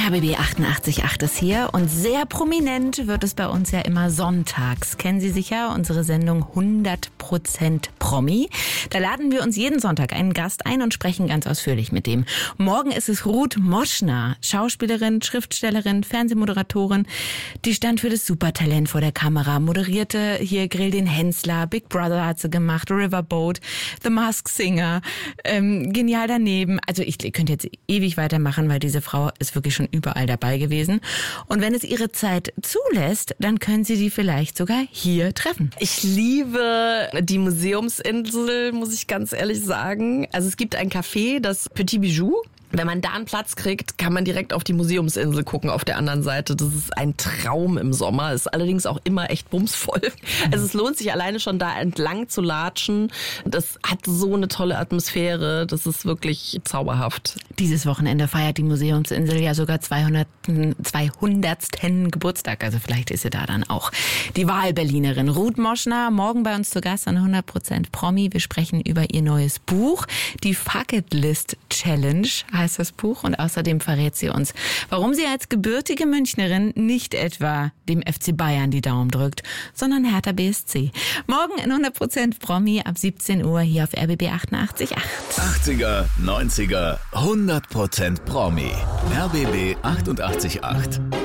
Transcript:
RBB 88.8 ist hier und sehr prominent wird es bei uns ja immer sonntags. Kennen Sie sicher unsere Sendung 100% Promi. Da laden wir uns jeden Sonntag einen Gast ein und sprechen ganz ausführlich mit dem. Morgen ist es Ruth Moschner, Schauspielerin, Schriftstellerin, Fernsehmoderatorin. Die stand für das Supertalent vor der Kamera, moderierte hier Grill den Hensler, Big Brother hat sie gemacht, Riverboat, The Masked Singer, genial daneben. Also ich könnte jetzt ewig weitermachen, weil diese Frau ist wirklich schon überall dabei gewesen. Und wenn es ihre Zeit zulässt, dann können Sie die vielleicht sogar hier treffen. Ich liebe die Museumsinsel, muss ich ganz ehrlich sagen. Also es gibt ein Café, das Petit Bijou. Wenn man da einen Platz kriegt, kann man direkt auf die Museumsinsel gucken auf der anderen Seite. Das ist ein Traum im Sommer. Ist allerdings auch immer echt bumsvoll. Also es lohnt sich alleine schon da entlang zu latschen. Das hat so eine tolle Atmosphäre. Das ist wirklich zauberhaft. Dieses Wochenende feiert die Museumsinsel ja sogar 200. Geburtstag. Also vielleicht ist sie da dann auch. Die Wahlberlinerin Ruth Moschner, morgen bei uns zu Gast an 100% Promi. Wir sprechen über ihr neues Buch, die Fuck It List Challenge heißt das Buch, und außerdem verrät sie uns, warum sie als gebürtige Münchnerin nicht etwa dem FC Bayern die Daumen drückt, sondern Hertha BSC. Morgen in 100% Promi ab 17 Uhr hier auf RBB 88.8. 80er, 90er, 100% Promi. RBB 88.8.